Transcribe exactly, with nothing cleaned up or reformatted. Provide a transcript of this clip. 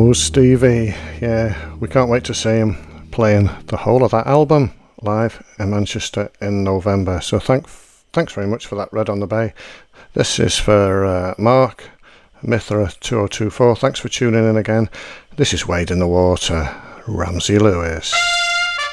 knows Stevie. Yeah, we can't wait to see him playing the whole of that album live in Manchester in November. So thank, thanks very much for that, Red on the Bay. This is for uh, Mark, Mithra two oh two four. Thanks for tuning in again. This is Wade in the Water, Ramsey Lewis.